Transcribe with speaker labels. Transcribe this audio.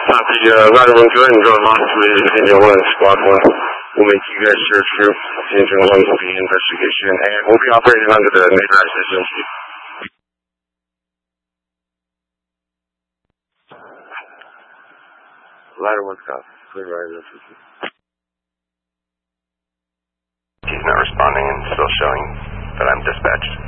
Speaker 1: Copy, Ladder 1, go ahead and draw lots with Engine 1 and Squad 1. We'll make you guys search through Engine 1 will be investigation, and we'll be operating under the neighborhood system. Ladder 1, copy. Clear right of the system.
Speaker 2: He's not responding and still showing that I'm dispatched.